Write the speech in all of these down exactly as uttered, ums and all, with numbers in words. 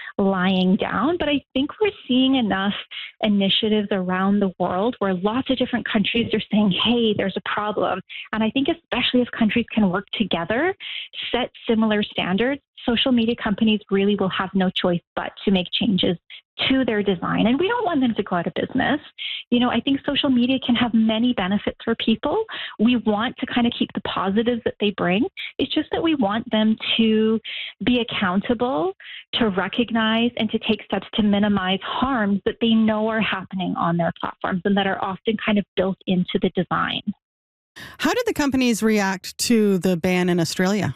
lying down. But I think we're seeing enough initiatives around the world where lots of different countries are saying, hey, there's a problem. And I think especially if countries can work together, set similar standards, social media companies really will have no choice but to make changes to their design. And we don't want them to go out of business. You know, I think social media can have many benefits for people. We want to kind of keep the positives that they bring. It's just that we want them to be accountable, to recognize and to take steps to minimize harms that they know are happening on their platforms and that are often kind of built into the design. How did the companies react to the ban in Australia?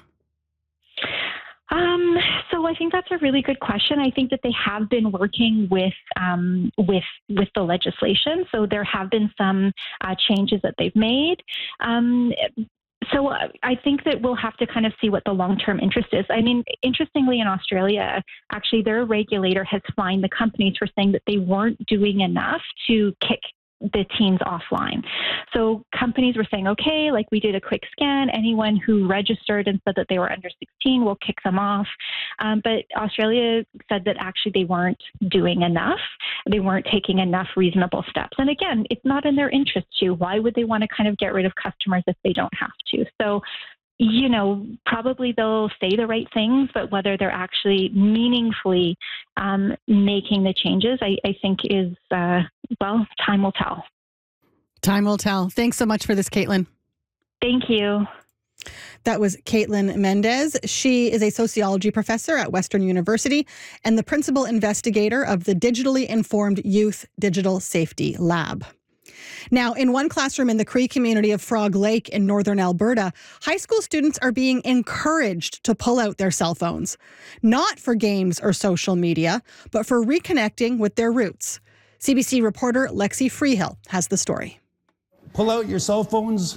Um, so I think that's a really good question. I think that they have been working with um, with with the legislation. So there have been some uh, changes that they've made. Um, so I think that we'll have to kind of see what the long-term interest is. I mean, interestingly, in Australia, actually, their regulator has fined the companies for saying that they weren't doing enough to kick the teens offline. So companies were saying, okay, like we did a quick scan, anyone who registered and said that they were under sixteen, we'll kick them off. Um, but Australia said that actually they weren't doing enough. They weren't taking enough reasonable steps. And again, it's not in their interest to. Why would they want to kind of get rid of customers if they don't have to? So, you know, probably they'll say the right things, but whether they're actually meaningfully um, making the changes, I, I think is, uh, well, time will tell. Time will tell. Thanks so much for this, Caitlin. Thank you. That was Caitlin Mendez. She is a sociology professor at Western University and the principal investigator of the Digitally Informed Youth Digital Safety Lab. Now, in one classroom in the Cree community of Frog Lake in northern Alberta, high school students are being encouraged to pull out their cell phones, not for games or social media, but for reconnecting with their roots. C B C reporter Lexi Freehill has the story. Pull out your cell phones,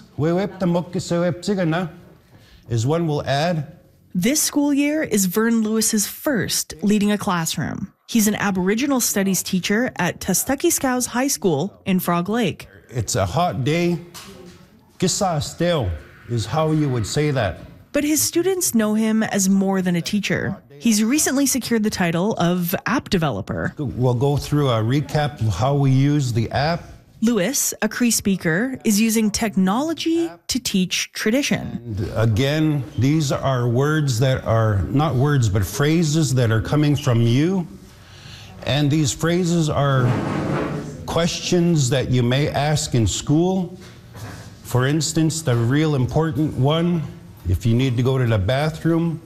is one will add. This school year is Vern Lewis's first leading a classroom. He's an Aboriginal studies teacher at Tustukey High School in Frog Lake. It's a hot day. Gissa still is how you would say that. But his students know him as more than a teacher. He's recently secured the title of app developer. We'll go through a recap of how we use the app. Lewis, a Cree speaker, is using technology to teach tradition. And again, these are words that are not words, but phrases that are coming from you. And these phrases are questions that you may ask in school. For instance, the real important one, if you need to go to the bathroom,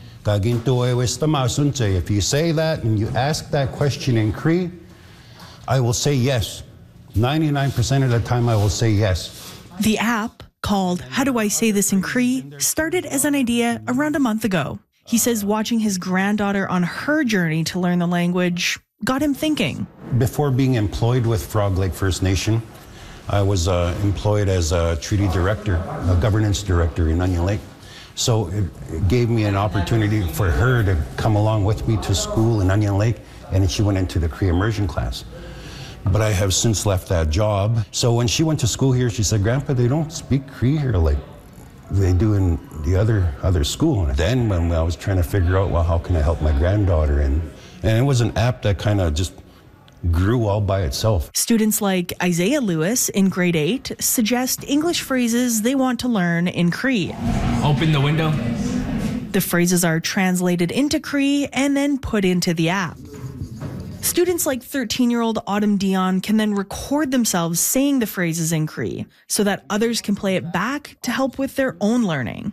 if you say that and you ask that question in Cree, I will say yes. ninety-nine percent of the time I will say yes. The app, called How Do I Say This in Cree, started as an idea around a month ago. He says watching his granddaughter on her journey to learn the language got him thinking. Before being employed with Frog Lake First Nation, I was uh, employed as a treaty director, a governance director in Onion Lake. So it, it gave me an opportunity for her to come along with me to school in Onion Lake, and she went into the Cree immersion class. But I have since left that job. So when she went to school here, she said, Grandpa, they don't speak Cree here like they do in the other other school. And then when I was trying to figure out, well, how can I help my granddaughter? And, and it was an app that kind of just grew all by itself. Students like Isaiah Lewis in grade eight suggest English phrases they want to learn in Cree. Open the window. The phrases are translated into Cree and then put into the app. Students like thirteen-year-old Autumn Dion can then record themselves saying the phrases in Cree so that others can play it back to help with their own learning.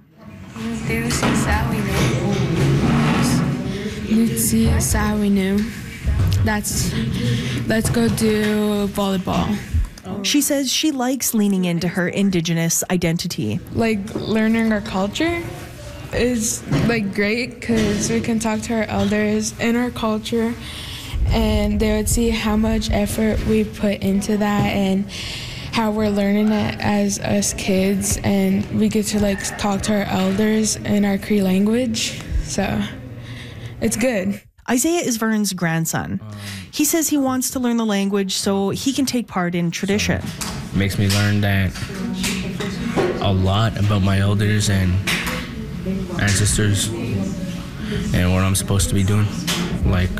That's, let's go do volleyball. She says she likes leaning into her Indigenous identity. Like learning our culture is like great because we can talk to our elders in our culture, and they would see how much effort we put into that and how we're learning it as us kids, and we get to like talk to our elders in our Cree language, so it's good. Isaiah is Vern's grandson. He says he wants to learn the language so he can take part in tradition. It makes me learn that a lot about my elders and ancestors and what I'm supposed to be doing, like